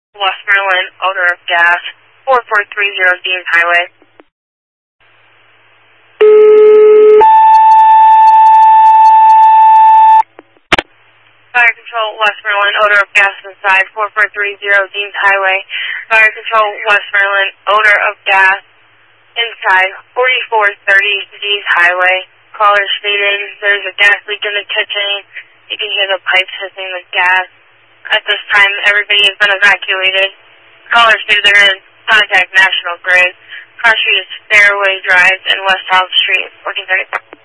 Westmoreland, odor of gas, 4430 Dean Highway. Fire Control, Westmoreland, odor of gas inside, 4430 Dean Highway. Fire Control, Westmoreland, odor of gas inside, 4430 Dean Highway. Caller stated there's a gas leak in the kitchen. You can hear the pipes hissing the gas. At this time, everybody has been evacuated. Caller stated they're going to contact National Grid. Cross Street is Fairway Drive and West South Street, 1430.